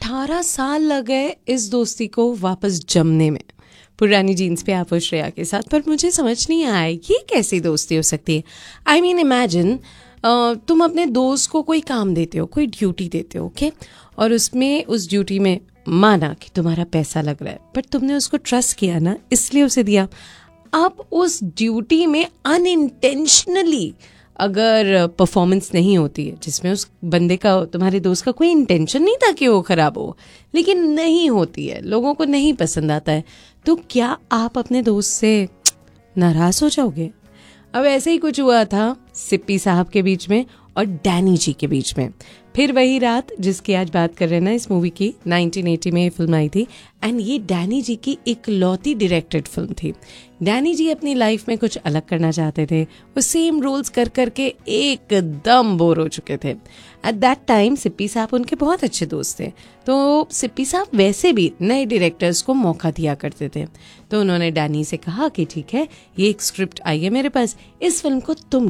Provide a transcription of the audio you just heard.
18 साल लग गए इस दोस्ती को वापस जमने में, पुरानी जीन्स पे आप और श्रेया के साथ। पर मुझे समझ नहीं आया ये कैसी दोस्ती हो सकती है। आई मीन इमेजिन तुम अपने दोस्त को कोई काम देते हो, कोई ड्यूटी देते हो, ओके, और उसमें उस ड्यूटी में माना कि तुम्हारा पैसा लग रहा है, बट तुमने उसको ट्रस्ट किया ना, इसलिए उसे दिया। अब उस ड्यूटी में अनइंटेंशनली अगर परफॉर्मेंस नहीं होती है, जिसमें उस बंदे का, तुम्हारे दोस्त का कोई इंटेंशन नहीं था कि वो खराब हो, लेकिन नहीं होती है, लोगों को नहीं पसंद आता है, तो क्या आप अपने दोस्त से नाराज हो जाओगे? अब ऐसे ही कुछ हुआ था सिप्पी साहब के बीच में और डैनी जी के बीच में। फिर वही रात जिसकी आज बात कर रहे हैं ना, इस मूवी की 1980 में ये फिल्म आई थी, एंड ये डैनी जी की इकलौती डायरेक्टेड फिल्म थी। डैनी जी अपनी लाइफ में कुछ अलग करना चाहते थे, वो सेम रोल्स कर करके एकदम बोर हो चुके थे। एट दैट टाइम सिप्पी साहब उनके बहुत अच्छे दोस्त थे, तो सिप्पी साहब वैसे भी नए डायरेक्टर्स को मौका दिया करते थे। तो उन्होंने डैनी से कहा कि ठीक है, ये एक स्क्रिप्ट आई है मेरे पास, इस फिल्म को तुम